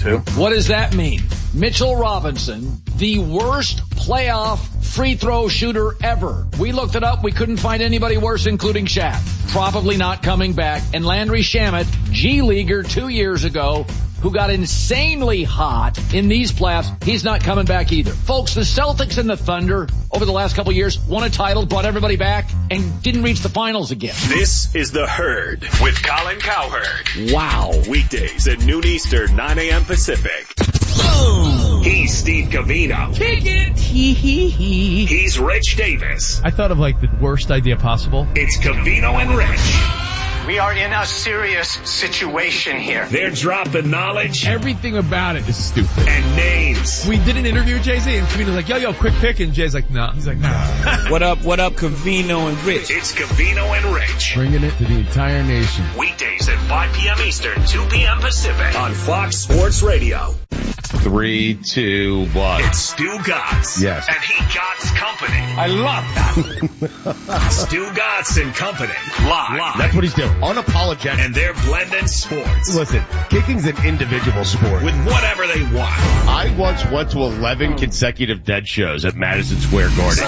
too. What does that mean? Mitchell Robinson, the worst playoff free throw shooter ever. We looked it up. We couldn't find anybody worse, including Shaq. Probably not coming back. And Landry Shamet, G-Leaguer 2 years ago, who got insanely hot in these playoffs, he's not coming back either. Folks, the Celtics and the Thunder over the last couple of years won a title, brought everybody back, and didn't reach the finals again. This is The Herd with Colin Cowherd. Wow. Weekdays at noon Eastern, 9 a.m. Pacific. Boom. He's Steve Covino. Kick it. He's Rich Davis. I thought of like the worst idea possible. It's Covino and Rich. We are in a serious situation here. They're dropping knowledge Everything about it is stupid. and names. We did an interview with Jay-Z and Covino's like, yo, quick pick. And Jay's like, nah. He's like, nah. What up, Covino and Rich? It's Covino and Rich. Bringing it to the entire nation. Weekdays at 5 p.m. Eastern, 2 p.m. Pacific on Fox Sports Radio. 3, 2, 1. It's Stu Gatz. Yes. And he Gatz Company. I love that. Stu Gatz and Company. Live. That's what he's doing. Unapologetic. And they're blending sports Listen, kicking's an individual sport. with whatever they want. I once went to 11 consecutive dead shows at Madison Square Garden.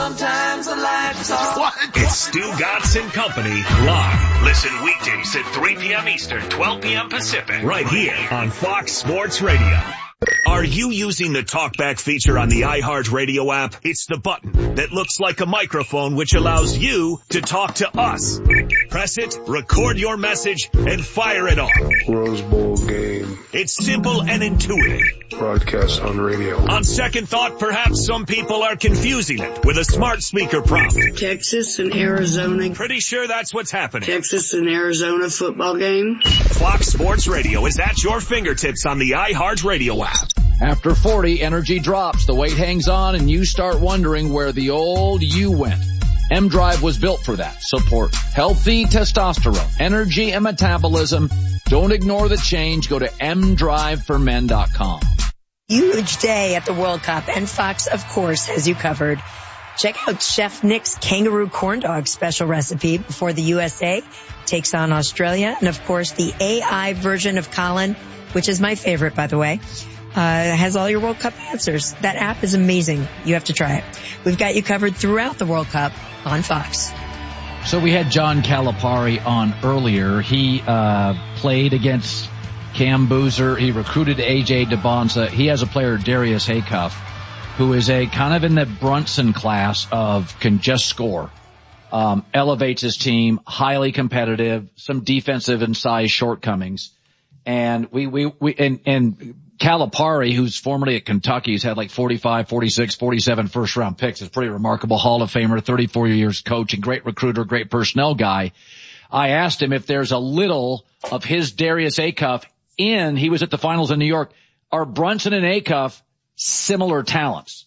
It's Stu Gatz and Company live. Listen weekdays at 3 p.m. Eastern, 12 p.m. Pacific. Right here on Fox Sports Radio. Are you using the TalkBack feature on the iHeartRadio app? It's the button that looks like a microphone which allows you to talk to us. Press it, record your message, and fire it off. Rose Bowl game. It's simple and intuitive. Broadcast on radio. On second thought, perhaps some people are confusing it with a smart speaker prompt. Texas and Arizona. Pretty sure that's what's happening. Texas and Arizona football game. Fox Sports Radio is at your fingertips on the iHeartRadio app. After 40, energy drops, the weight hangs on, and you start wondering where the old you went. M-Drive was built for that. Support healthy testosterone, energy, and metabolism. Don't ignore the change. Go to mdriveformen.com. Huge day at the World Cup, and Fox, of course, has you covered. Check out Chef Nick's kangaroo corn dog special recipe before the USA takes on Australia. And, of course, the AI version of Colin, which is my favorite, by the way, has all your World Cup answers. That app is amazing. You have to try it. We've got you covered throughout the World Cup on Fox. So we had John Calipari on earlier. He played against Cam Boozer. He recruited A.J. DeBonza. He has a player, Darius Haycuff, who is a kind of in the Brunson class of can just score. Elevates his team, highly competitive, some defensive and size shortcomings. And and Calipari, who's formerly at Kentucky, has had like 45, 46, 47 first round picks. It's pretty remarkable. Hall of Famer, 34 years coaching, great recruiter, great personnel guy. I asked him if there's a little of his Darius Haycuff he was at the finals in New York. Are Brunson and Haycuff similar talents?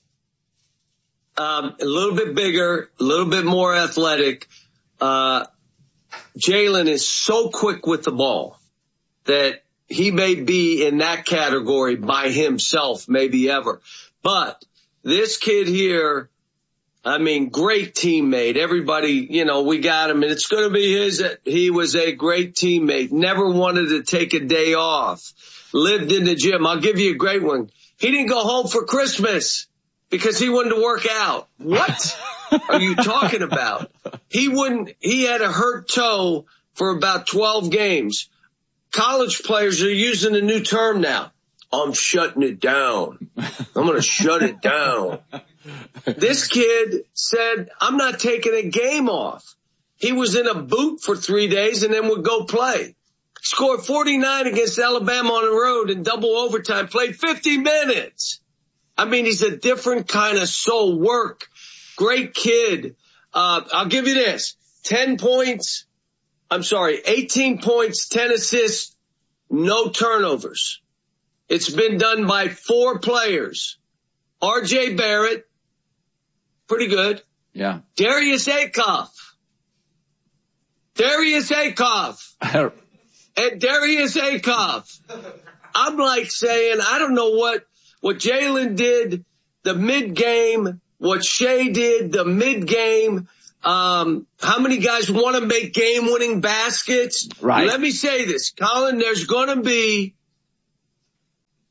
A little bit bigger, a little bit more athletic. Jalen is so quick with the ball that he may be in that category by himself, maybe ever. But this kid here, I mean, great teammate. Everybody, we got him, and it's going to be he was a great teammate. Never wanted to take a day off. Lived in the gym. I'll give you a great one. He didn't go home for Christmas because he wanted to work out. What are you talking about? He had a hurt toe for about 12 games. College players are using a new term now. I'm shutting it down. I'm going to shut it down. This kid said, I'm not taking a game off. He was in a boot for 3 days and then would go play. Scored 49 against Alabama on the road in double overtime, played 50 minutes. I mean, he's a different kind of soul. Work. Great kid. I'll give you this. 18 points, 10 assists, no turnovers. It's been done by 4 players. R.J. Barrett, pretty good. Yeah. Darius Haycuff. And Darius Haycuff. I'm like saying, I don't know what Jalen did the mid-game, what Shea did the mid-game. How many guys want to make game-winning baskets? Right. Let me say this, Colin, there's going to be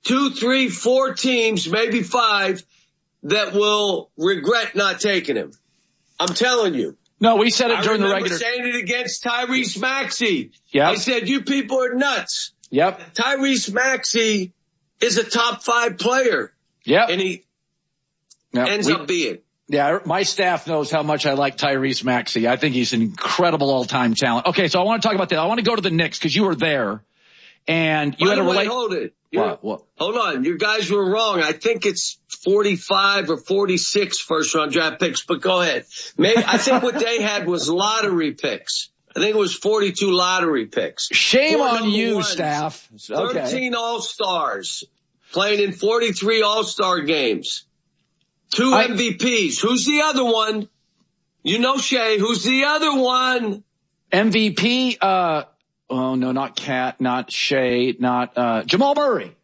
2, 3, 4 teams, maybe 5, that will regret not taking him. I'm telling you. No, we said it during the regular. I remember saying it against Tyrese Maxey. Yeah. I said, you people are nuts. Yep. Tyrese Maxey is a top 5 player. Yep. And he ends up being. Yeah, my staff knows how much I like Tyrese Maxey. I think he's an incredible all-time talent. Okay, so I want to talk about that. I want to go to the Knicks because you were there, and you had a relate. Hold it. What? Hold on. You guys were wrong. I think it's 45 or 46 first-round draft picks, but go ahead. I think what they had was lottery picks. I think it was 42 lottery picks. Shame on you, staff. Okay. 13 All-Stars playing in 43 All-Star games. 2 MVPs. Who's the other one? You know Shea. Who's the other one? MVP, oh no, not Cat, not Shea, not, Jamal Murray.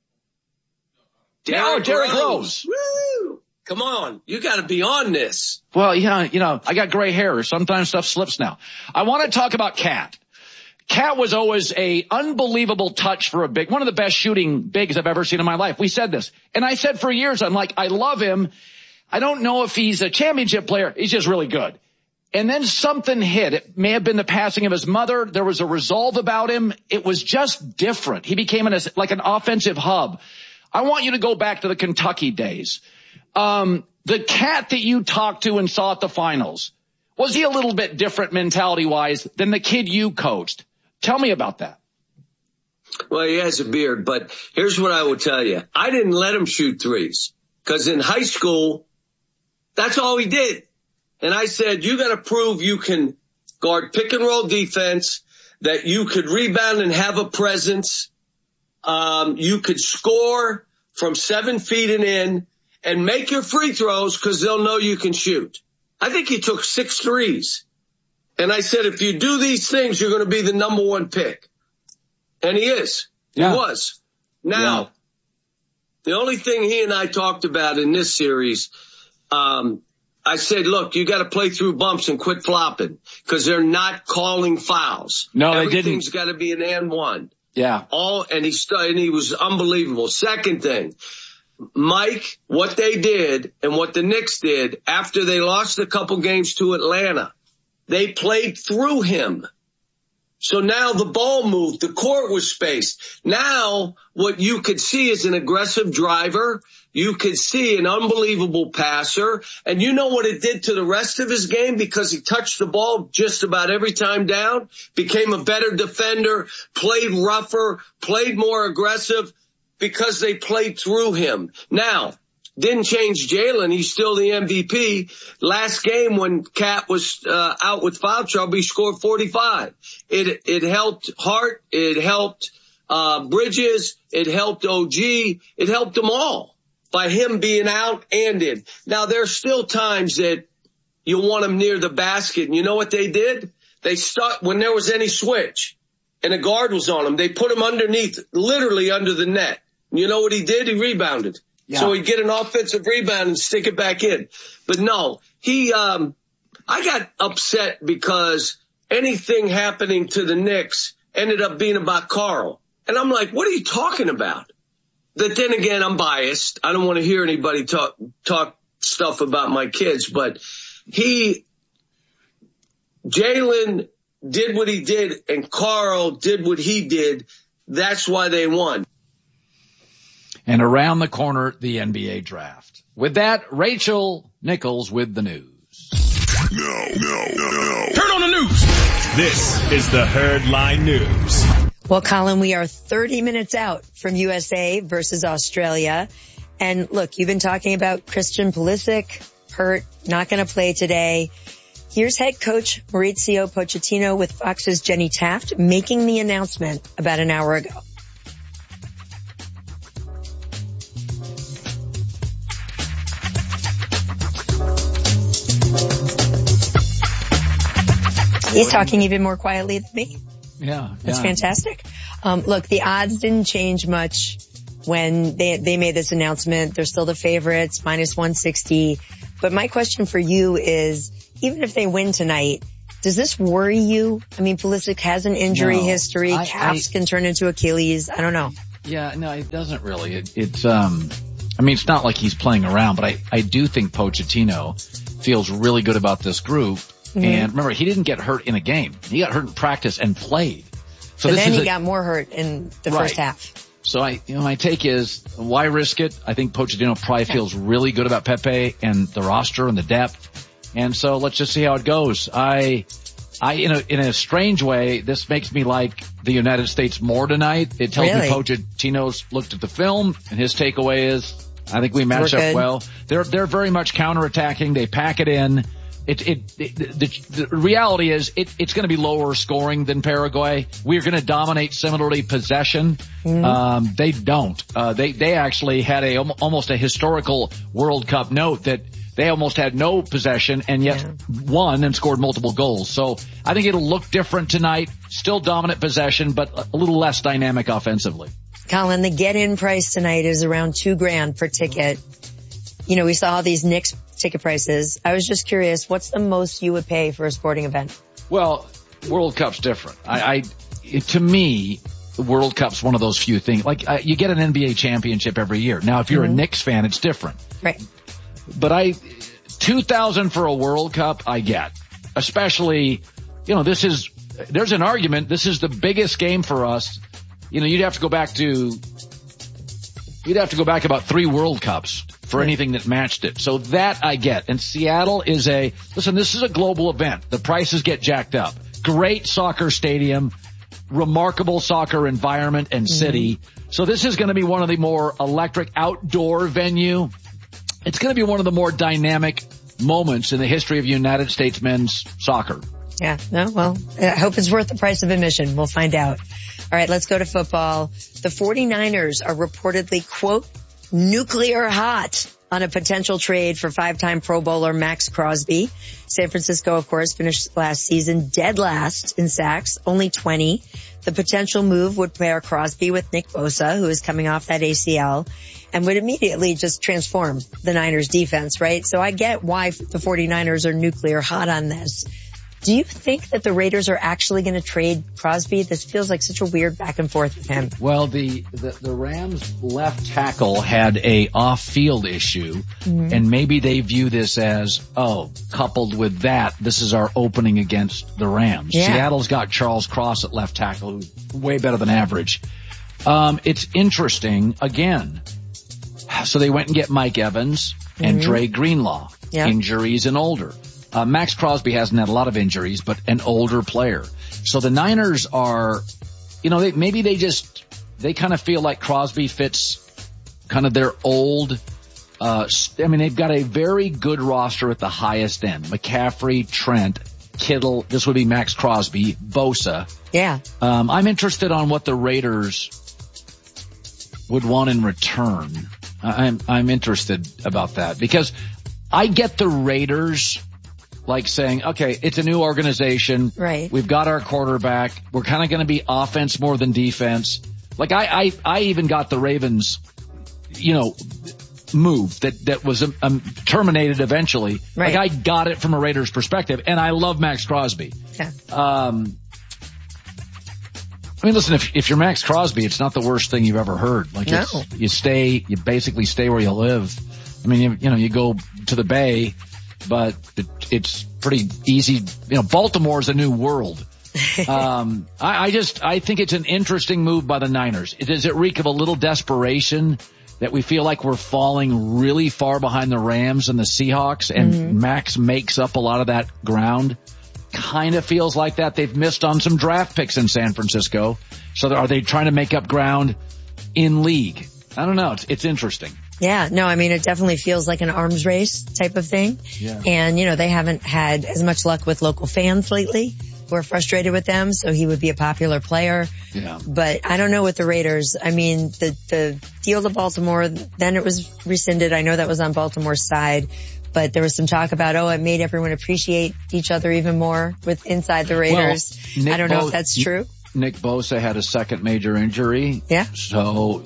Derrick Rose. Woo! Come on. You gotta be on this. Well, yeah, I got gray hair. Sometimes stuff slips now. I want to talk about Cat. Cat was always a unbelievable touch for a big, one of the best shooting bigs I've ever seen in my life. We said this. And I said for years, I'm like, I love him. I don't know if he's a championship player. He's just really good. And then something hit. It may have been the passing of his mother. There was a resolve about him. It was just different. He became like an offensive hub. I want you to go back to the Kentucky days. The Cat that you talked to and saw at the finals, was he a little bit different mentality-wise than the kid you coached? Tell me about that. Well, he has a beard, but here's what I will tell you. I didn't let him shoot threes because in high school, that's all he did. And I said, you got to prove you can guard pick and roll defense, that you could rebound and have a presence. You could score from 7 feet and in and make your free throws because they'll know you can shoot. I think he took 6 threes. And I said, if you do these things, you're going to be the number 1 pick. And he is. Yeah. He was. Now, The only thing he and I talked about in this series, I said, look, you got to play through bumps and quit flopping because they're not calling fouls. No, they didn't. Everything's got to be an and one. Yeah. And he was unbelievable. Second thing, Mike, what they did and what the Knicks did after they lost a couple games to Atlanta, they played through him. So now the ball moved. The court was spaced. Now what you could see is an aggressive driver. You could see an unbelievable passer. And you know what it did to the rest of his game because he touched the ball just about every time down, became a better defender, played rougher, played more aggressive because they played through him. Now, didn't change Jalen. He's still the MVP. Last game when Cat was out with foul trouble, he scored 45. It helped Hart. It helped Bridges. It helped OG. It helped them all by him being out and in. Now, there's still times that you want him near the basket. And you know what they did? They stuck when there was any switch and a guard was on him. They put him underneath, literally under the net. You know what he did? He rebounded. Yeah. So he'd get an offensive rebound and stick it back in. But no, I got upset because anything happening to the Knicks ended up being about Carl. And I'm like, what are you talking about? But then again, I'm biased. I don't want to hear anybody talk stuff about my kids, but Jalen did what he did and Carl did what he did. That's why they won. And around the corner, the NBA draft. With that, Rachel Nichols with the news. No. Turn on the news. This is the Herdline News. Well, Colin, we are 30 minutes out from USA versus Australia. And look, you've been talking about Christian Pulisic, hurt, not going to play today. Here's head coach Mauricio Pochettino with Fox's Jenny Taft making the announcement about an hour ago. He's talking even more quietly than me. Yeah. That's fantastic. Look, the odds didn't change much when they made this announcement. They're still the favorites, minus 160. But my question for you is, even if they win tonight, does this worry you? I mean, Pulisic has an injury history. Calves can turn into Achilles. I don't know. Yeah, no, it doesn't really. It's it's not like he's playing around, but I do think Pochettino feels really good about this group. Mm-hmm. And remember, he didn't get hurt in a game. He got hurt in practice and played. So then he got more hurt in the first half. So my take is, why risk it? I think Pochettino probably feels really good about Pepe and the roster and the depth. And so let's just see how it goes. In a strange way, this makes me like the United States more tonight. It tells me Pochettino's looked at the film and his takeaway is, I think we match up well. They're very much counterattacking. They pack it in. The reality is it's going to be lower scoring than Paraguay. We're going to dominate similarly possession. Mm-hmm. They don't. They actually had almost a historical World Cup note that they almost had no possession and yet won and scored multiple goals. So I think it'll look different tonight. Still dominant possession, but a little less dynamic offensively. Colin, the get-in price tonight is around $2,000 per ticket. You know, we saw all these Knicks ticket prices. I was just curious, what's the most you would pay for a sporting event? Well, World Cup's different. To me, the World Cup's one of those few things. Like, you get an NBA championship every year. Now, if you're a Knicks fan, it's different. Right. But $2,000 for a World Cup, I get. Especially, there's an argument. This is the biggest game for us. You'd have to go back about 3 World Cups for anything that matched it. So that I get. And Seattle is this is a global event. The prices get jacked up. Great soccer stadium, remarkable soccer environment and city. So this is going to be one of the more electric outdoor venue. It's going to be one of the more dynamic moments in the history of United States men's soccer. Yeah, well, I hope it's worth the price of admission. We'll find out. All right, let's go to football. The 49ers are reportedly, quote, nuclear hot on a potential trade for 5-time Pro Bowler Max Crosby. San Francisco, of course, finished last season dead last in sacks, only 20. The potential move would pair Crosby with Nick Bosa, who is coming off that ACL, and would immediately just transform the Niners defense, right? So I get why the 49ers are nuclear hot on this. Do you think that the Raiders are actually going to trade Crosby? This feels like such a weird back and forth with him. Well, the Rams left tackle had a off-field issue, and maybe they view this as, coupled with that, this is our opening against the Rams. Yeah. Seattle's got Charles Cross at left tackle, who's way better than average. It's interesting, again. So they went and get Mike Evans and Dre Greenlaw. Yep. Injuries and older. Max Crosby hasn't had a lot of injuries, but an older player. So the Niners are, they kind of feel like Crosby fits kind of their old, they've got a very good roster at the highest end. McCaffrey, Trent, Kittle, this would be Max Crosby, Bosa. Yeah. I'm interested on what the Raiders would want in return. I'm interested about that because I get the Raiders like saying, okay, it's a new organization. Right. We've got our quarterback. We're kind of going to be offense more than defense. Like I even got the Ravens, move that was terminated eventually. Right. Like I got it from a Raiders perspective, and I love Max Crosby. Yeah. Listen, if you're Max Crosby, it's not the worst thing you've ever heard. Like you basically stay where you live. You go to the Bay, but it's pretty easy. Baltimore's a new world. I think it's an interesting move by the Niners. Does it reek of a little desperation that we feel like we're falling really far behind the Rams and the Seahawks, and Max makes up a lot of that ground? Kind of feels like that. They've missed on some draft picks in San Francisco. So are they trying to make up ground in league? I don't know. It's interesting. Yeah, no, it definitely feels like an arms race type of thing. Yeah. And, they haven't had as much luck with local fans lately. We're frustrated with them, so he would be a popular player. Yeah. But I don't know with the Raiders. The deal to Baltimore, then it was rescinded. I know that was on Baltimore's side. But there was some talk about, it made everyone appreciate each other even more with inside the Raiders. Well, I don't know if that's true. Nick Bosa had a second major injury. Yeah. So,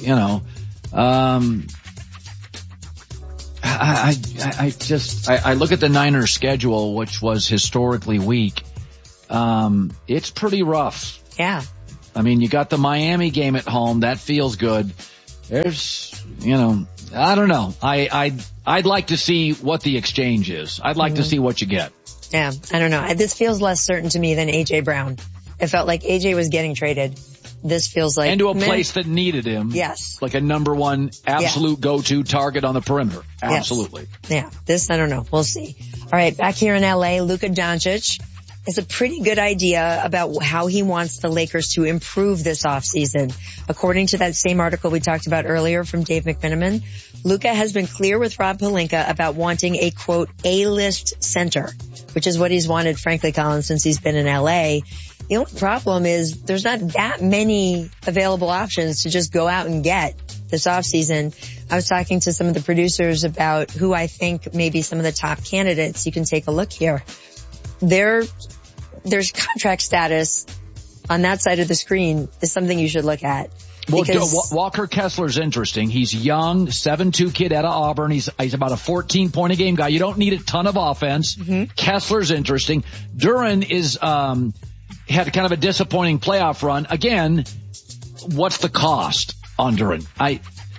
I look at the Niners schedule, which was historically weak. It's pretty rough. Yeah. I mean, you got the Miami game at home. That feels good. There's, I don't know. I'd like to see what the exchange is. I'd like to see what you get. Yeah, I don't know. This feels less certain to me than A.J. Brown. It felt like A.J. was getting traded. This feels like... And to a place that needed him. Yes. Like a number one absolute go-to target on the perimeter. Absolutely. Yes. Yeah, this, I don't know. We'll see. All right, back here in L.A., Luka Doncic has a pretty good idea about how he wants the Lakers to improve this offseason. According to that same article we talked about earlier from Dave McMenamin, Luka has been clear with Rob Pelinka about wanting a, quote, A-list center, which is what he's wanted, frankly, Colin, since he's been in L.A. The only problem is there's not that many available options to just go out and get this offseason. I was talking to some of the producers about who I think may be some of the top candidates. You can take a look here. There's contract status on that side of the screen is something you should look at. Well, Walker Kessler's interesting. He's young, 7'2" kid out of Auburn. He's about a 14-point-a-game guy. You don't need a ton of offense. Mm-hmm. Kessler's interesting. Duren is had kind of a disappointing playoff run. Again, what's the cost on Duren? I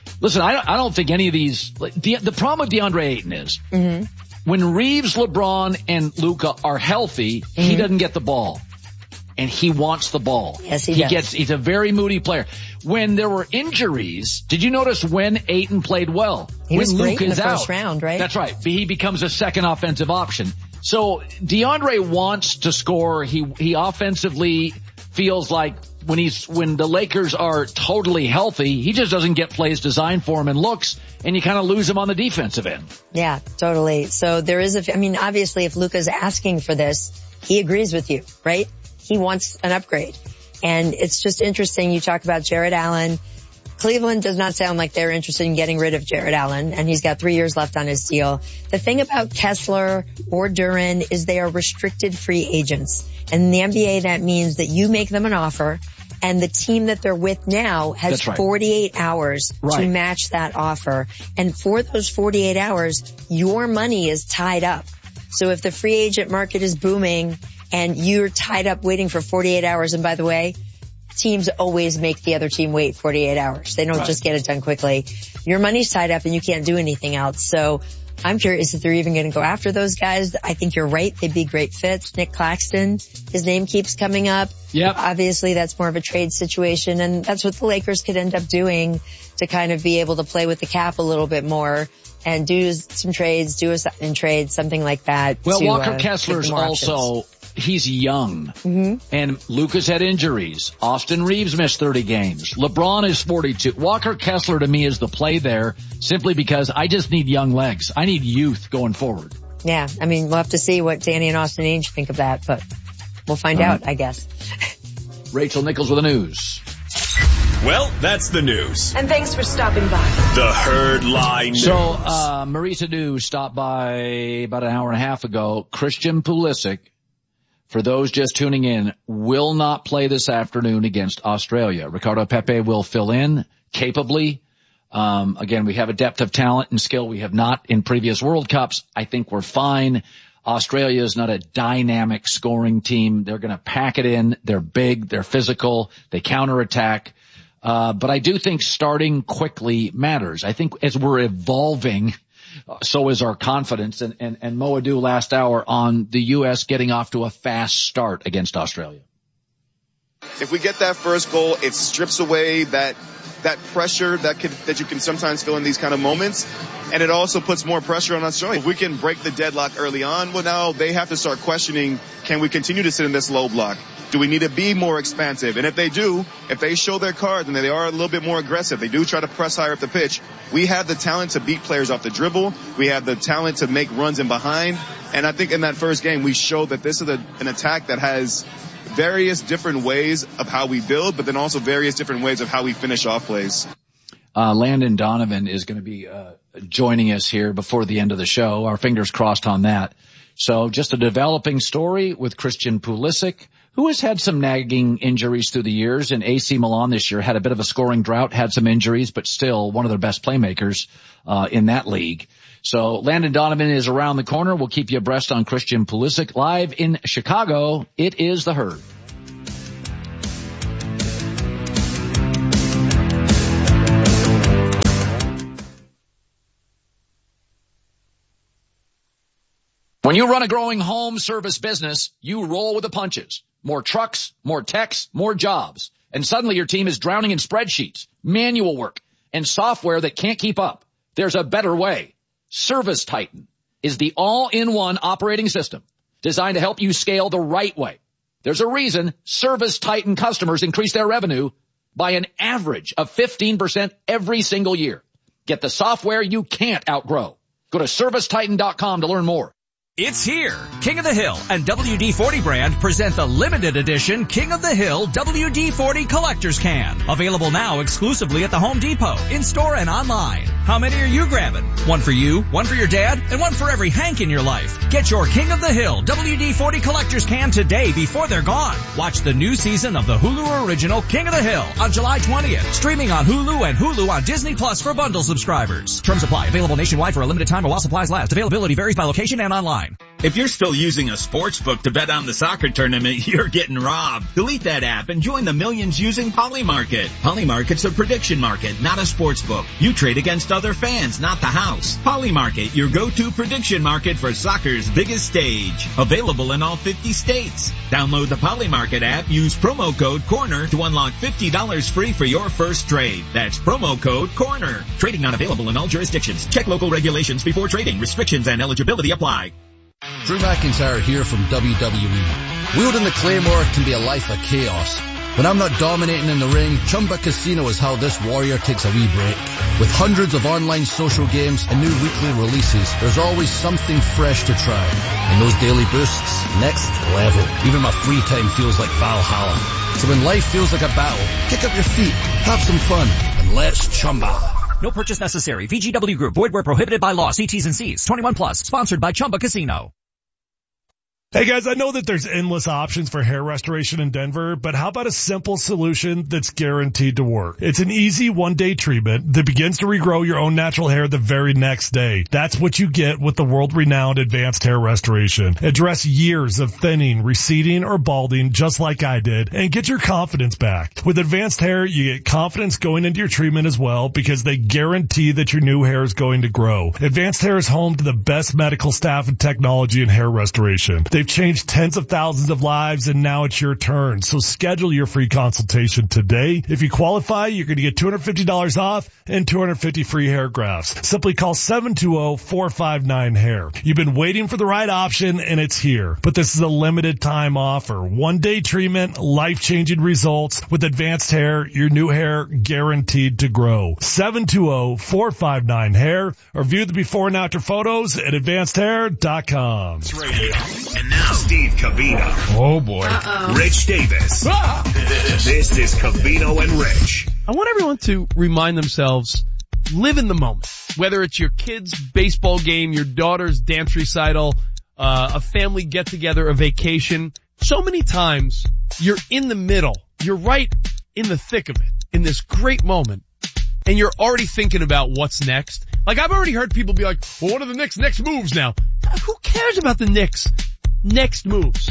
don't think any of these. The problem with DeAndre Ayton is when Reeves, LeBron, and Luka are healthy, he doesn't get the ball. And he wants the ball. Yes, he does. He's a very moody player. When there were injuries, did you notice when Ayton played well? He was when great in the out, first round, right? That's right. He becomes a second offensive option. So DeAndre wants to score. He offensively feels like when the Lakers are totally healthy, he just doesn't get plays designed for him and looks, and you kind of lose him on the defensive end. Yeah, totally. So there is obviously if Luka's asking for this, he agrees with you, right? He wants an upgrade. And it's just interesting. You talk about Jared Allen. Cleveland does not sound like they're interested in getting rid of Jared Allen, and he's got 3 years left on his deal. The thing about Kessler or Duren is they are restricted free agents. And in the NBA, that means that you make them an offer, and the team that they're with now has 48 hours to match that offer. And for those 48 hours, your money is tied up. So if the free agent market is booming and you're tied up waiting for 48 hours, and by the way, teams always make the other team wait 48 hours. They don't just get it done quickly. Your money's tied up and you can't do anything else. So I'm curious if they're even going to go after those guys. I think you're right. They'd be great fits. Nick Claxton, his name keeps coming up. Yep. Obviously that's more of a trade situation, and that's what the Lakers could end up doing to kind of be able to play with the cap a little bit more and do some trades, do a trade, something like that. Well, Walker Kessler's also, he's young. And Luka's had injuries. Austin Reeves missed 30 games. LeBron is 42. Walker Kessler to me is the play there simply because I just need young legs. I need youth going forward. Yeah. I mean, we'll have to see what Danny and Austin Ainge think of that, but we'll find out, I guess. Rachel Nichols with the news. Well, that's the news. And thanks for stopping by. The Herd Lie News. So, Marisa News stopped by about an hour and a half ago. Christian Pulisic, for those just tuning in, will not play this afternoon against Australia. Ricardo Pepe will fill in capably. Again, we have a depth of talent and skill we have not in previous World Cups. I think we're fine. Australia is not a dynamic scoring team. They're going to pack it in. They're big. They're physical. They counterattack. But I do think starting quickly matters. I think as we're evolving, so is our confidence. And Mo Adu last hour on the U.S. getting off to a fast start against Australia. If we get that first goal, it strips away that pressure that you can sometimes feel in these kind of moments. And it also puts more pressure on Australia. If we can break the deadlock early on, well, now they have to start questioning, can we continue to sit in this low block? Do we need to be more expansive? And if they do, if they show their cards and they are a little bit more aggressive, they do try to press higher up the pitch, we have the talent to beat players off the dribble. We have the talent to make runs in behind. And I think in that first game, we showed that this is an attack that has various different ways of how we build, but then also various different ways of how we finish off plays. Landon Donovan is going to be joining us here before the end of the show. Our fingers crossed on that. So just a developing story with Christian Pulisic, who has had some nagging injuries through the years. And AC Milan this year had a bit of a scoring drought, had some injuries, but still one of their best playmakers in that league. So Landon Donovan is around the corner. We'll keep you abreast on Christian Pulisic. Live in Chicago, it is The Herd. When you run a growing home service business, you roll with the punches. More trucks, more techs, more jobs. And suddenly your team is drowning in spreadsheets, manual work, and software that can't keep up. There's a better way. Service Titan is the all-in-one operating system designed to help you scale the right way. There's a reason Service Titan customers increase their revenue by an average of 15% every single year. Get the software you can't outgrow. Go to ServiceTitan.com to learn more. It's here. King of the Hill and WD-40 brand present the limited edition King of the Hill WD-40 Collector's Can. Available now exclusively at the Home Depot, in-store and online. How many are you grabbing? One for you, one for your dad, and one for every Hank in your life. Get your King of the Hill WD-40 Collector's Can today before they're gone. Watch the new season of the Hulu original King of the Hill on July 20th. Streaming on Hulu and Hulu on Disney Plus for bundle subscribers. Terms apply. Available nationwide for a limited time while supplies last. Availability varies by location and online. If you're still using a sports book to bet on the soccer tournament, you're getting robbed. Delete that app and join the millions using Polymarket. Polymarket's a prediction market, not a sports book. You trade against other fans, not the house. Polymarket, your go-to prediction market for soccer's biggest stage. Available in all 50 states. Download the Polymarket app, use promo code CORNER to unlock $50 free for your first trade. That's promo code CORNER. Trading not available in all jurisdictions. Check local regulations before trading. Restrictions and eligibility apply. Drew McIntyre here from WWE. Wielding the Claymore can be a life of chaos. When I'm not dominating in the ring, Chumba Casino is how this warrior takes a wee break. With hundreds of online social games and new weekly releases, there's always something fresh to try. And those daily boosts, next level. Even my free time feels like Valhalla. So when life feels like a battle, kick up your feet, have some fun, and let's Chumba. No purchase necessary. VGW Group. Void where prohibited by law. See T's and C's. 21 plus. Sponsored by Chumba Casino. Hey guys, I know that there's endless options for hair restoration in Denver, but how about a simple solution that's guaranteed to work? It's an easy one-day treatment that begins to regrow your own natural hair the very next day. That's what you get with the world-renowned Advanced Hair Restoration. Address years of thinning, receding, or balding just like I did, and get your confidence back. With Advanced Hair, you get confidence going into your treatment as well because they guarantee that your new hair is going to grow. Advanced Hair is home to the best medical staff and technology in hair restoration. They've changed tens of thousands of lives, and now it's your turn. So schedule your free consultation today. If you qualify, you're going to get $250 off and 250 free hair grafts. Simply call 720-459-HAIR. You've been waiting for the right option, and it's here. But this is a limited time offer. One-day treatment, life-changing results. With Advanced Hair, your new hair guaranteed to grow. 720-459-HAIR, or view the before and after photos at advancedhair.com. And now Steve Covino. Oh boy. Rich Davis. This is Covino and Rich. I want everyone to remind themselves, live in the moment. Whether it's your kid's baseball game, your daughter's dance recital, a family get-together, a vacation. So many times you're in the middle. You're right in the thick of it, in this great moment, and you're already thinking about what's next. Like, I've already heard people be like, well, what are the Knicks' next moves now? Who cares about the Knicks' next moves?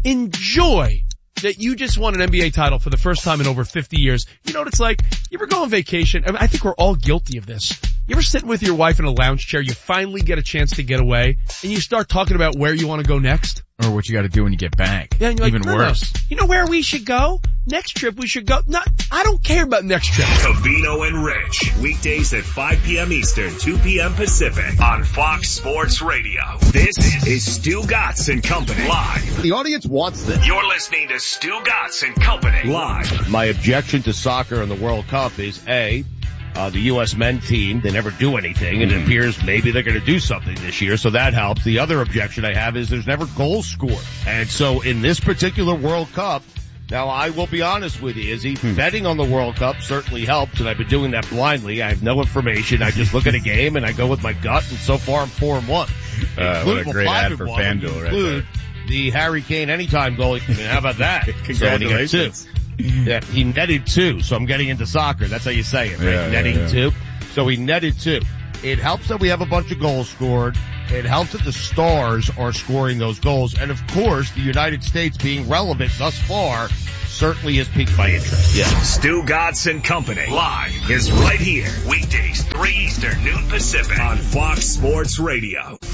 Enjoy that you just won an NBA title for the first time in over 50 years. You know what it's like? You ever go on vacation? I think we're all guilty of this. You ever sitting with your wife in a lounge chair, you finally get a chance to get away, and you start talking about where you want to go next? Or what you got to do when you get back. Yeah, and you're like, even worse. No. You know where we should go? Next trip we should go. I don't care about next trip. Covino and Rich. Weekdays at 5 p.m. Eastern, 2 p.m. Pacific on Fox Sports Radio. This is Stu Gatz and Company live. The audience wants this. You're listening to Stu Gatz and Company live. My objection to soccer in the World Cup is the U.S. men team, they never do anything, and it appears maybe they're going to do something this year, so that helps. The other objection I have is there's never goals scored. And so in this particular World Cup, now I will be honest with you, Izzy, betting on the World Cup certainly helps, and I've been doing that blindly. I have no information. I just look at a game and I go with my gut, and so far I'm 4-1. What a great ad for FanDuel right there. The Harry Kane anytime goal. How about that? Congratulations. Yeah, he netted 2, so I'm getting into soccer. That's how you say it, right? Netting 2. So he netted 2. It helps that we have a bunch of goals scored. It helps that the stars are scoring those goals. And of course, the United States being relevant thus far certainly has piqued my interest. Yeah. Stu Gatz and Company live is right here. Weekdays, 3 Eastern, noon Pacific on Fox Sports Radio.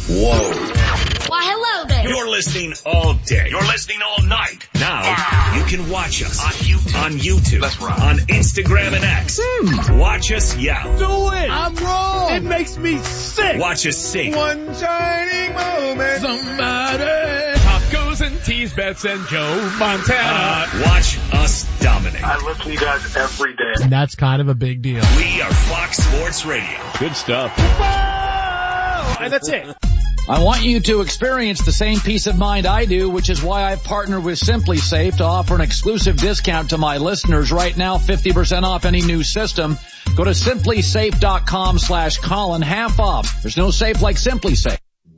Whoa. Why, hello there. You're listening all day. You're listening all night. Now, you can watch us on YouTube. That's right. On Instagram and X. Watch us yell. Do it. I'm wrong. It makes me sick. Watch us sing. One shining moment. Somebody. Tacos and teas, Bets and Joe Montana. Watch us dominate. I listen to you guys every day. And that's kind of a big deal. We are Fox Sports Radio. Good stuff. Whoa! And that's it. I want you to experience the same peace of mind I do, which is why I've partnered with Simply Safe to offer an exclusive discount to my listeners right now, 50% off any new system. Go to simplysafe.com/Colin, half off. There's no safe like Simply Safe.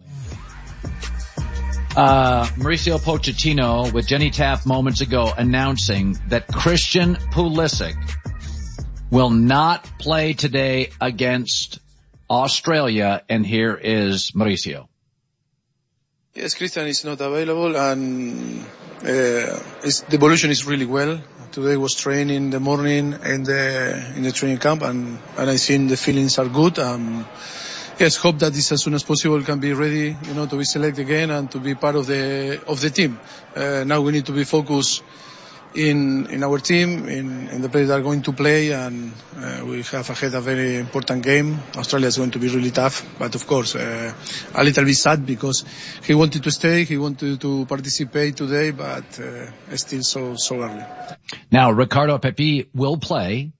Mauricio Pochettino with Jenny Taft moments ago announcing that Christian Pulisic will not play today against Australia, and here is Mauricio. Yes, Christian is not available, and the evolution is really well. Today was training in the morning and in the training camp, and I think the feelings are good. Yes, hope that this as soon as possible can be ready, to be selected again and to be part of the team. Now we need to be focused in our team, in the players that are going to play, and we have ahead a very important game. Australia is going to be really tough, but of course a little bit sad because he wanted to stay, he wanted to participate today, but it's still so early. Now Ricardo Pepi will play.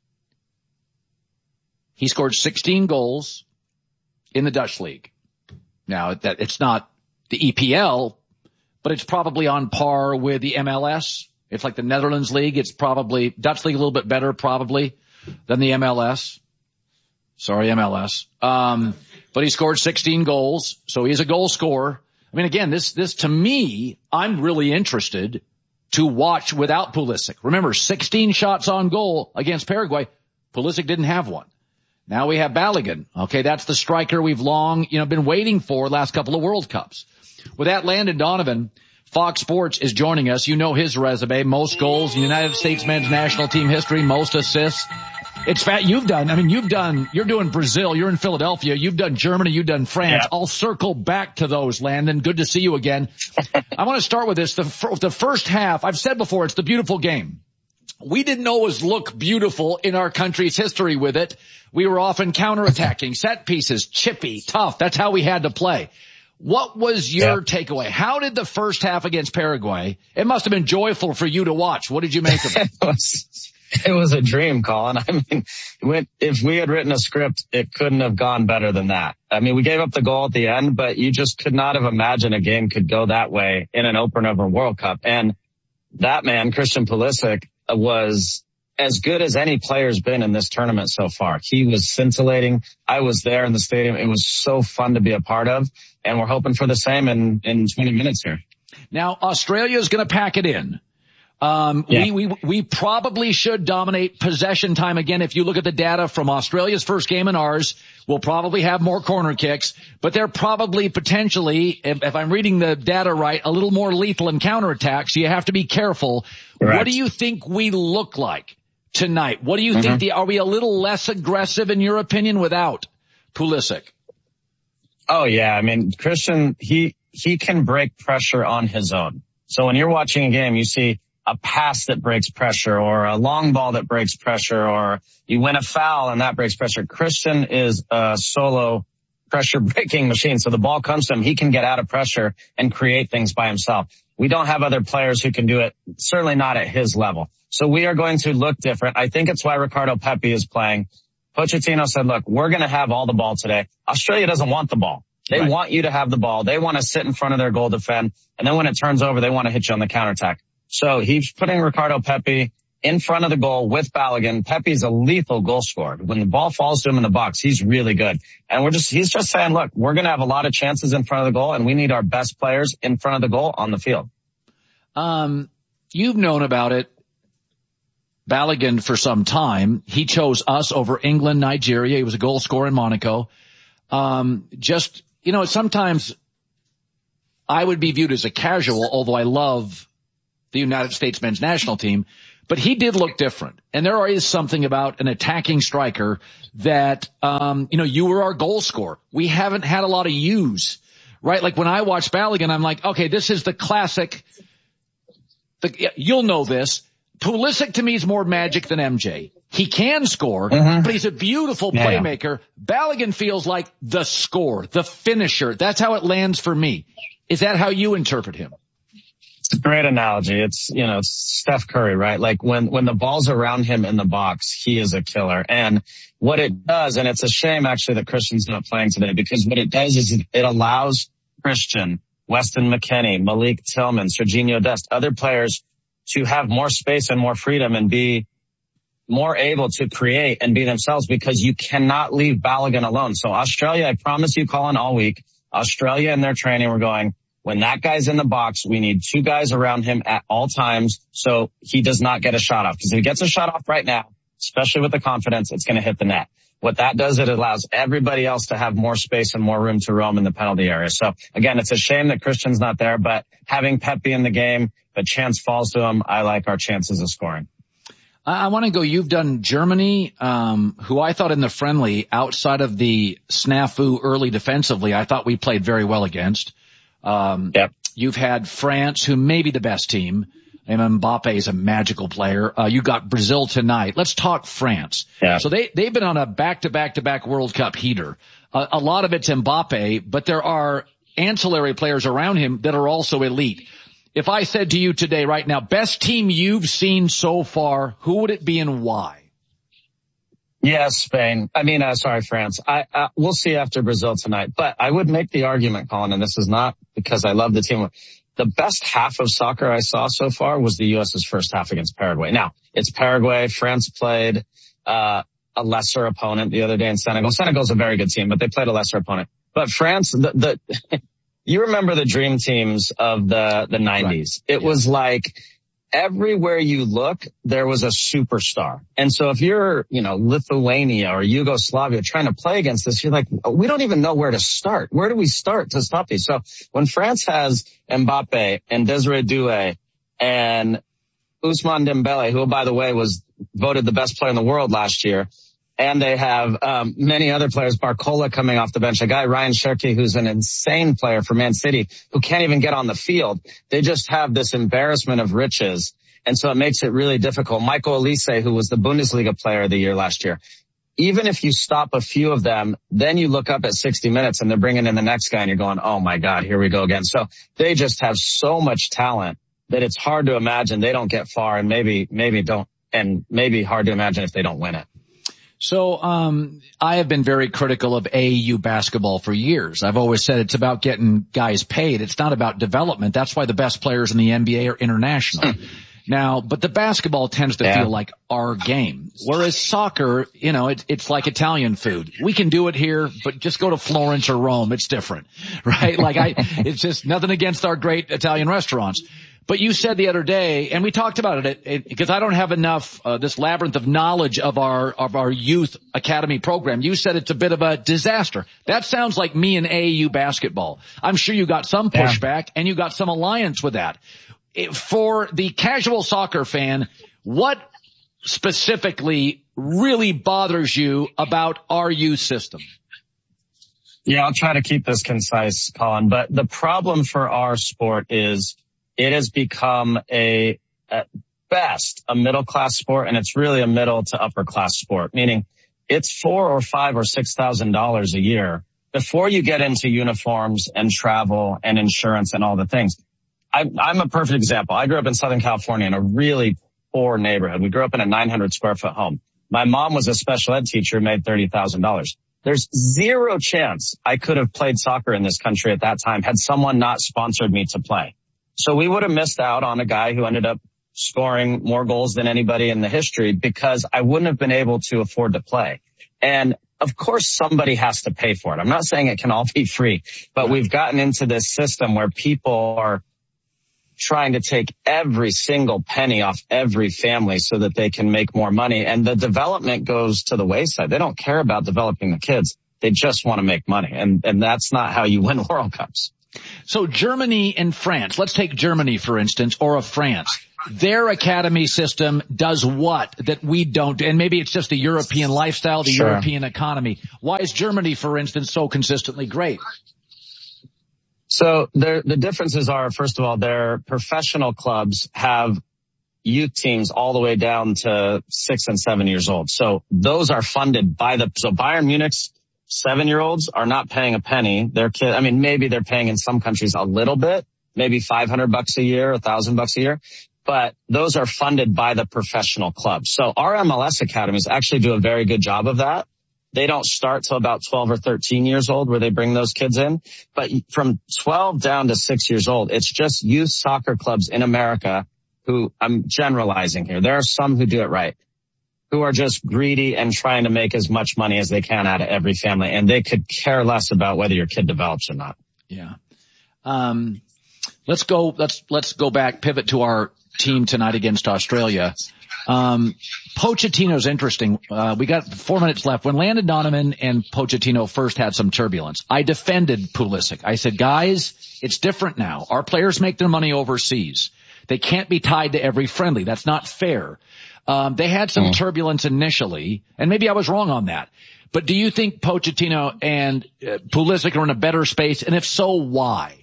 He scored 16 goals in the Dutch League. Now that it's not the EPL, but it's probably on par with the MLS. It's like the Netherlands League. It's probably Dutch League a little bit better probably than the MLS. Sorry, MLS. But he scored 16 goals, so he's a goal scorer. I mean, again, this to me, I'm really interested to watch without Pulisic. Remember, 16 shots on goal against Paraguay. Pulisic didn't have one. Now we have Balogun. Okay, that's the striker we've long, been waiting for last couple of World Cups. With that, Landon Donovan, Fox Sports is joining us. You know his resume. Most goals in United States men's national team history, most assists. It's fat. You're doing Brazil. You're in Philadelphia. You've done Germany. You've done France. Yeah. I'll circle back to those, Landon. Good to see you again. I want to start with this. The first half, I've said before, it's the beautiful game. We didn't always look beautiful in our country's history with it. We were often counterattacking, set pieces, chippy, tough. That's how we had to play. What was your takeaway? How did the first half against Paraguay? It must have been joyful for you to watch. What did you make of it? It was a dream, Colin. I mean, if we had written a script, it couldn't have gone better than that. I mean, we gave up the goal at the end, but you just could not have imagined a game could go that way in an opener of a World Cup. And that man, Christian Pulisic, was as good as any player's been in this tournament so far. He was scintillating. I was there in the stadium. It was so fun to be a part of. And we're hoping for the same in 20 minutes here. Now, Australia is going to pack it in. We probably should dominate possession time again. If you look at the data from Australia's first game and ours, we'll probably have more corner kicks, but they're probably potentially, if I'm reading the data right, a little more lethal in counterattacks. So you have to be careful. Correct. What do you think we look like tonight? What do you think? Are we a little less aggressive in your opinion without Pulisic? Oh yeah. I mean, Christian, he can break pressure on his own. So when you're watching a game, you see a pass that breaks pressure or a long ball that breaks pressure or you win a foul and that breaks pressure. Christian is a solo pressure breaking machine. So the ball comes to him. He can get out of pressure and create things by himself. We don't have other players who can do it, certainly not at his level. So we are going to look different. I think it's why Ricardo Pepi is playing. Pochettino said, look, we're going to have all the ball today. Australia doesn't want the ball. They want you to have the ball. They want to sit in front of their goal, defend. And then when it turns over, they want to hit you on the counterattack. So he's putting Ricardo Pepi in front of the goal with Balogun. Pepi's a lethal goal scorer. When the ball falls to him in the box, he's really good. And he's just saying, look, we're going to have a lot of chances in front of the goal and we need our best players in front of the goal on the field. You've known about it, Balogun, for some time. He chose us over England, Nigeria. He was a goal scorer in Monaco. Sometimes I would be viewed as a casual, although I love the United States men's national team. But he did look different. And there is something about an attacking striker that, you were our goal scorer. We haven't had a lot of yous, right? Like when I watch Balogun, I'm like, okay, this is the classic. You'll know this. Pulisic to me is more magic than MJ. He can score, but he's a beautiful playmaker. Balogun feels like the scorer, the finisher. That's how it lands for me. Is that how you interpret him? It's a great analogy. It's Steph Curry, right? Like when the ball's around him in the box, he is a killer. And what it does, and it's a shame actually that Christian's not playing today, because what it does is it allows Christian, Weston McKennie, Malik Tillman, Serginho Dest, other players to have more space and more freedom and be more able to create and be themselves, because you cannot leave Balogun alone. So Australia, I promise you, Colin, all week, Australia in their training were going, when that guy's in the box, we need 2 guys around him at all times so he does not get a shot off. Because if he gets a shot off right now, especially with the confidence, it's going to hit the net. What that does, it allows everybody else to have more space and more room to roam in the penalty area. So again, it's a shame that Christian's not there, but having Pepe in the game, the chance falls to him. I like our chances of scoring. I want to go, you've done Germany, who I thought in the friendly, outside of the snafu early defensively, I thought we played very well against. You've had France, who may be the best team. And Mbappe is a magical player. You got Brazil tonight. Let's talk France. Yeah. So they've been on a back-to-back World Cup heater. A lot of it's Mbappe, but there are ancillary players around him that are also elite. If I said to you today, right now, best team you've seen so far, who would it be and why? Yes, Spain. France. We'll see after Brazil tonight. But I would make the argument, Colin, and this is not because I love the team. The best half of soccer I saw so far was the U.S.'s first half against Paraguay. Now, it's Paraguay. France played a lesser opponent the other day in Senegal. Senegal's a very good team, but they played a lesser opponent. But France, you remember the dream teams of the 90s. Right. It was like everywhere you look, there was a superstar. And so if you're, Lithuania or Yugoslavia trying to play against this, you're like, we don't even know where to start. Where do we start to stop these? So when France has Mbappe and Desiree Doué and Ousmane Dembele, who, by the way, was voted the best player in the world last year, and they have many other players, Barcola coming off the bench, a guy, Ryan Cherki, who's an insane player for Man City, who can't even get on the field. They just have this embarrassment of riches. And so it makes it really difficult. Michael Olise, who was the Bundesliga player of the year last year. Even if you stop a few of them, then you look up at 60 minutes and they're bringing in the next guy and you're going, oh my God, here we go again. So they just have so much talent that it's hard to imagine they don't get far, and maybe don't, and maybe hard to imagine if they don't win it. So, I have been very critical of AAU basketball for years. I've always said it's about getting guys paid. It's not about development. That's why the best players in the NBA are international. Now, but the basketball tends to feel like our game. Whereas soccer, it's like Italian food. We can do it here, but just go to Florence or Rome. It's different, right? It's just nothing against our great Italian restaurants. But you said the other day, and we talked about it, because I don't have enough, this labyrinth of knowledge of our youth academy program. You said it's a bit of a disaster. That sounds like me in AAU basketball. I'm sure you got some pushback and you got some alliance with that. For the casual soccer fan, what specifically really bothers you about our youth system? Yeah, I'll try to keep this concise, Colin, but the problem for our sport is it has become at best a middle class sport, and it's really a middle to upper class sport, meaning it's $4,000 or $5,000 or $6,000 a year before you get into uniforms and travel and insurance and all the things. I'm a perfect example. I grew up in Southern California in a really poor neighborhood. We grew up in a 900 square foot home. My mom was a special ed teacher, made $30,000. There's zero chance I could have played soccer in this country at that time had someone not sponsored me to play. So we would have missed out on a guy who ended up scoring more goals than anybody in the history because I wouldn't have been able to afford to play. And of course, somebody has to pay for it. I'm not saying it can all be free, but we've gotten into this system where people are trying to take every single penny off every family so that they can make more money. And the development goes to the wayside. They don't care about developing the kids. They just want to make money. And that's not how you win World Cups. So Germany and France, let's take Germany, for instance, or France. their academy system does what that we don't? And maybe it's just the European lifestyle, the European economy. Why is Germany, for instance, so consistently great? So the differences are, first of all, their professional clubs have youth teams all the way down to 6 and 7 years old. So those are funded by so Bayern Munich's 7-year-olds are not paying a penny. Their kid, I mean, maybe they're paying in some countries a little bit, maybe $500 a year, $1,000 a year, but those are funded by the professional clubs. So our MLS academies actually do a very good job of that. They don't start till about 12 or 13 years old where they bring those kids in. But from 12 down to 6 years old, it's just youth soccer clubs in America who, I'm generalizing here, there are some who do it right, who are just greedy and trying to make as much money as they can out of every family. And they could care less about whether your kid develops or not. Yeah. Let's go back, pivot to our team tonight against Australia. Pochettino's interesting. We got 4 minutes left. When Landon Donovan and Pochettino first had some turbulence, I defended Pulisic. I said, guys, it's different now. Our players make their money overseas. They can't be tied to every friendly. That's not fair. They had some turbulence initially, and maybe I was wrong on that. But do you think Pochettino and Pulisic are in a better space? And if so, why?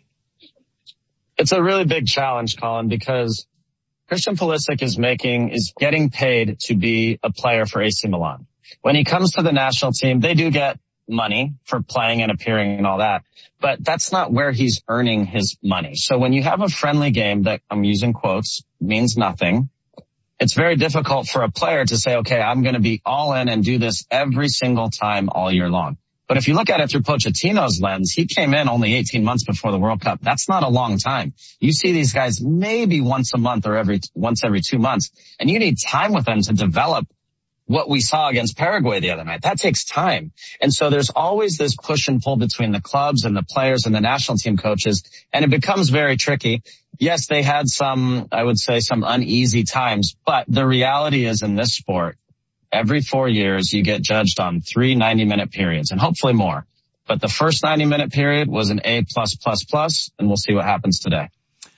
It's a really big challenge, Colin, because Christian Pulisic is getting paid to be a player for AC Milan. When he comes to the national team, they do get money for playing and appearing and all that, but that's not where he's earning his money. So when you have a friendly game that, I'm using quotes, means nothing, it's very difficult for a player to say, okay, I'm going to be all in and do this every single time all year long. But if you look at it through Pochettino's lens, he came in only 18 months before the World Cup. That's not a long time. You see these guys maybe once a month or once every 2 months, and you need time with them to develop what we saw against Paraguay the other night. That takes time. And so there's always this push and pull between the clubs and the players and the national team coaches, and it becomes very tricky. Yes, they had some uneasy times, but the reality is in this sport, every 4 years you get judged on 3 90-minute periods and hopefully more. But the first 90-minute period was an A+++, and we'll see what happens today.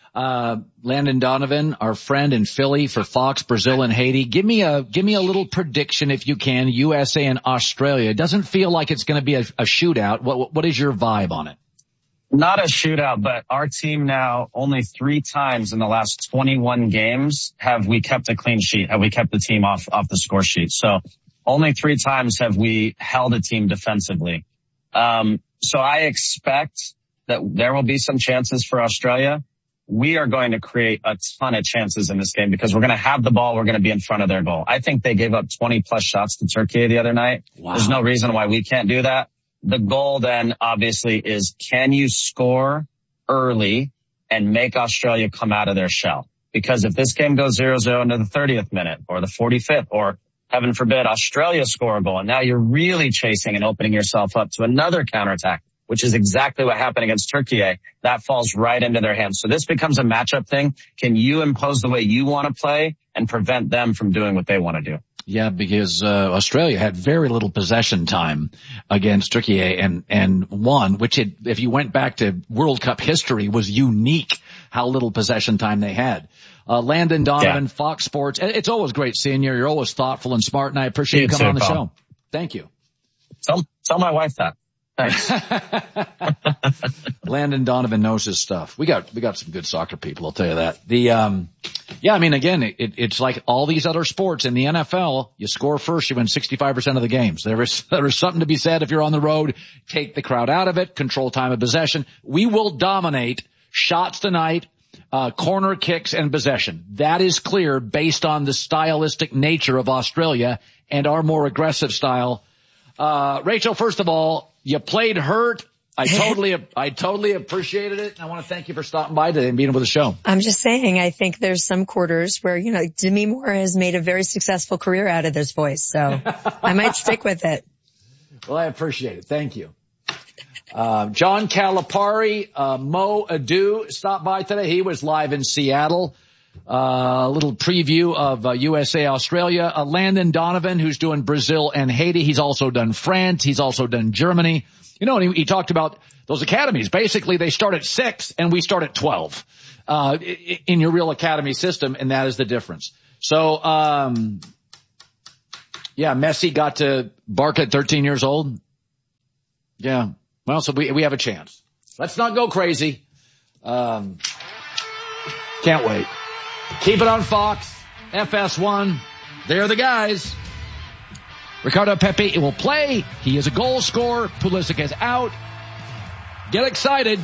Landon Donovan, our friend in Philly for Fox, Brazil and Haiti. Give me a little prediction if you can, USA and Australia. It doesn't feel like it's going to be a shootout. What is your vibe on it? Not a shootout, but our team now only 3 times in the last 21 games have we kept a clean sheet, have we kept the team off the score sheet. So only 3 times have we held a team defensively. So I expect that there will be some chances for Australia. We are going to create a ton of chances in this game because we're going to have the ball. We're going to be in front of their goal. I think they gave up 20 plus shots to Turkey the other night. Wow. There's no reason why we can't do that. The goal then obviously is, can you score early and make Australia come out of their shell? Because if this game goes 0-0 into the 30th minute or the 45th, or heaven forbid Australia score a goal, and now you're really chasing and opening yourself up to another counterattack, which is exactly what happened against Turkey. That falls right into their hands. So this becomes a matchup thing. Can you impose the way you want to play and prevent them from doing what they want to do? Yeah, because Australia had very little possession time against Turkey and won, which if you went back to World Cup history, was unique how little possession time they had. Landon Donovan, yeah. Fox Sports. It's always great seeing you. You're always thoughtful and smart, and I appreciate you coming on the show. Thank you. Tell my wife that. Thanks. Landon Donovan knows his stuff. We got some good soccer people, I'll tell you that. Yeah, I mean, again, it's like all these other sports in the NFL. You score first, you win 65% of the games. There is something to be said if you're on the road. Take the crowd out of it, control time of possession. We will dominate shots tonight, corner kicks and possession. That is clear based on the stylistic nature of Australia and our more aggressive style. Rachel, first of all, you played hurt. I totally appreciated it. And I want to thank you for stopping by today and being with the show. I'm just saying, I think there's some quarters where, Demi Moore has made a very successful career out of this voice. So I might stick with it. Well, I appreciate it. Thank you. John Calipari, Mo Adu stopped by today. He was live in Seattle. A little preview of USA Australia. Landon Donovan, who's doing Brazil and Haiti. He's also done France. He's also done Germany. You know, and he talked about those academies. Basically, they start at 6 and we start at 12 in your real academy system, and that is the difference. So, yeah, Messi got to bark at 13 years old. Yeah. Well, so we have a chance. Let's not go crazy. Can't wait. Keep it on Fox, FS1. They're the guys. Ricardo Pepi will play. He is a goal scorer. Pulisic is out. Get excited.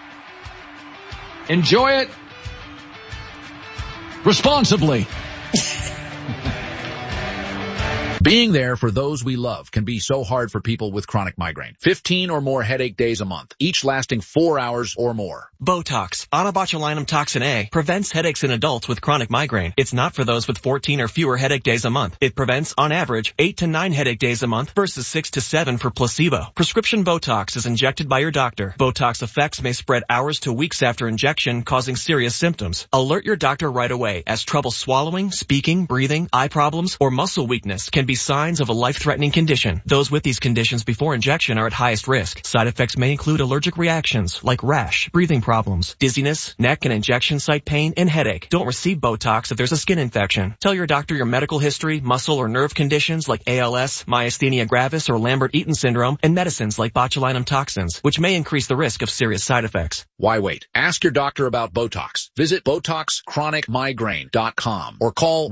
Enjoy it responsibly. Being there for those we love can be so hard for people with chronic migraine. 15 or more headache days a month, each lasting 4 hours or more. Botox, onabotulinum toxin A, prevents headaches in adults with chronic migraine. It's not for those with 14 or fewer headache days a month. It prevents, on average, 8 to 9 headache days a month versus 6 to 7 for placebo. Prescription Botox is injected by your doctor. Botox effects may spread hours to weeks after injection, causing serious symptoms. Alert your doctor right away, as trouble swallowing, speaking, breathing, eye problems, or muscle weakness can be signs of a life-threatening condition. Those with these conditions before injection are at highest risk. Side effects may include allergic reactions like rash, breathing problems, dizziness, neck and injection site pain, and headache. Don't receive Botox if there's a skin infection. Tell your doctor your medical history, muscle or nerve conditions like ALS, myasthenia gravis, or Lambert-Eaton syndrome, and medicines like botulinum toxins, which may increase the risk of serious side effects. Why wait? Ask your doctor about Botox. Visit BotoxChronicMigraine.com or call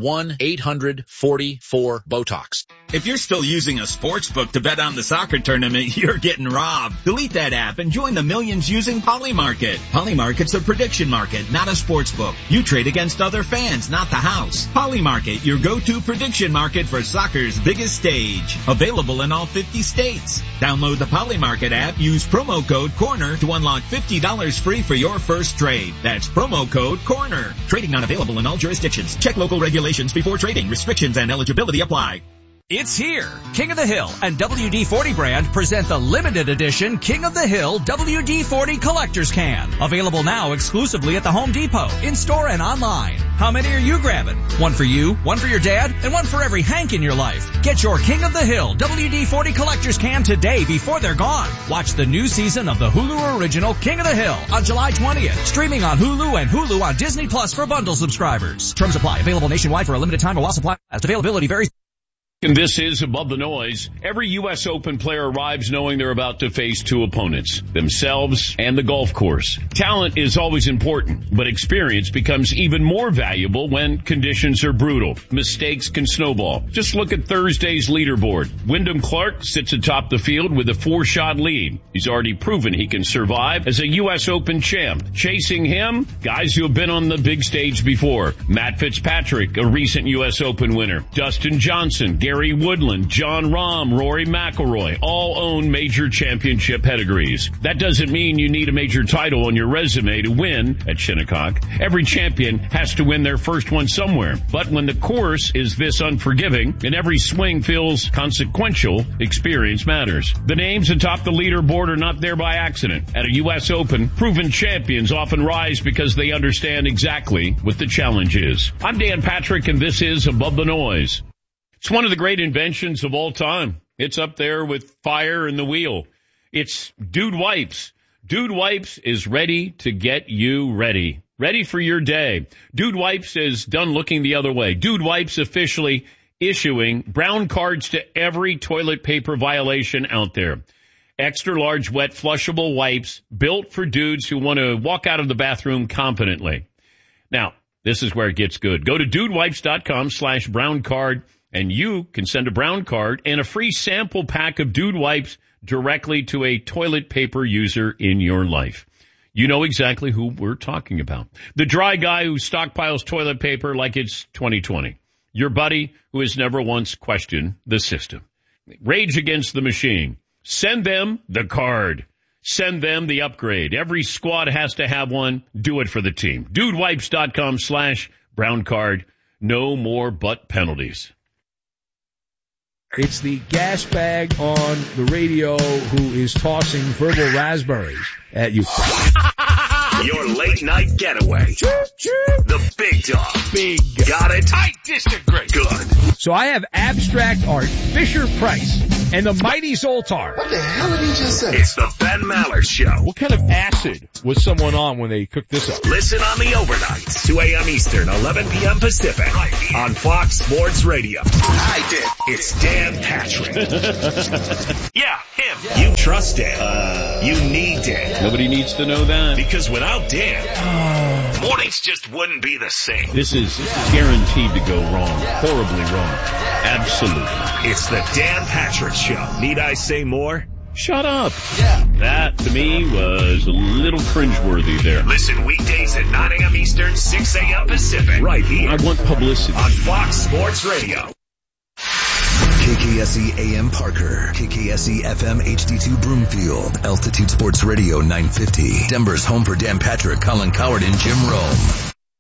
1-800-44-BOTOX. If you're still using a sports book to bet on the soccer tournament, you're getting robbed. Delete that app and join the millions using Polymarket. Polymarket's a prediction market, not a sports book. You trade against other fans, not the house. Polymarket, your go-to prediction market for soccer's biggest stage. Available in all 50 states. Download the Polymarket app, use promo code CORNER to unlock $50 free for your first trade. That's promo code CORNER. Trading not available in all jurisdictions. Check local regulations before trading. Restrictions and eligibility apply. It's here. King of the Hill and WD-40 brand present the limited edition King of the Hill WD-40 Collector's Can. Available now exclusively at the Home Depot, in-store and online. How many are you grabbing? One for you, one for your dad, and one for every Hank in your life. Get your King of the Hill WD-40 Collector's Can today before they're gone. Watch the new season of the Hulu original King of the Hill on July 20th. Streaming on Hulu and Hulu on Disney Plus for bundle subscribers. Terms apply. Available nationwide for a limited time while supplies. Availability varies. And this is Above the Noise. Every U.S. Open player arrives knowing they're about to face two opponents, themselves and the golf course. Talent is always important, but experience becomes even more valuable when conditions are brutal. Mistakes can snowball. Just look at Thursday's leaderboard. Wyndham Clark sits atop the field with a 4-shot lead. He's already proven he can survive as a U.S. Open champ. Chasing him, guys who have been on the big stage before. Matt Fitzpatrick, a recent U.S. Open winner. Dustin Johnson, Gary Woodland, John Rahm, Rory McIlroy, all own major championship pedigrees. That doesn't mean you need a major title on your resume to win at Shinnecock. Every champion has to win their first one somewhere. But when the course is this unforgiving and every swing feels consequential, experience matters. The names atop the leaderboard are not there by accident. At a U.S. Open, proven champions often rise because they understand exactly what the challenge is. I'm Dan Patrick, and this is Above the Noise. It's one of the great inventions of all time. It's up there with fire and the wheel. It's Dude Wipes. Dude Wipes is ready to get you ready. Ready for your day. Dude Wipes is done looking the other way. Dude Wipes officially issuing brown cards to every toilet paper violation out there. Extra large wet flushable wipes built for dudes who want to walk out of the bathroom competently. Now, this is where it gets good. Go to dudewipes.com/brown card. And you can send a brown card and a free sample pack of Dude Wipes directly to a toilet paper user in your life. You know exactly who we're talking about. The dry guy who stockpiles toilet paper like it's 2020. Your buddy who has never once questioned the system. Rage against the machine. Send them the card. Send them the upgrade. Every squad has to have one. Do it for the team. Dudewipes.com/brown card. No more butt penalties. It's the gas bag on the radio who is tossing verbal raspberries at you. Your late night getaway. The Big Dog. Big. Got it? I disagree. Good. So I have abstract art, Fisher-Price, and the mighty Zoltar. What the hell did he just say? It's the Ben Maller Show. What kind of acid was someone on when they cooked this up? Listen on the overnights, 2 a.m. Eastern, 11 p.m. Pacific, right here on Fox Sports Radio. I did. It's Dan Patrick. Yeah, him. You trust Dan. You need Dan. Nobody needs to know that. Because without Dan, mornings just wouldn't be the same. This is guaranteed to go wrong. Horribly wrong. Absolutely. It's the Dan Patrick Show. Need I say more? Shut up. Yeah. That, to me, was a little cringeworthy there. Listen weekdays at 9 a.m. Eastern, 6 a.m. Pacific. Right here. I want publicity. On Fox Sports Radio. KKSE AM Parker, KKSE FM HD2 Broomfield, Altitude Sports Radio 950, Denver's home for Dan Patrick, Colin Coward, and Jim Rome.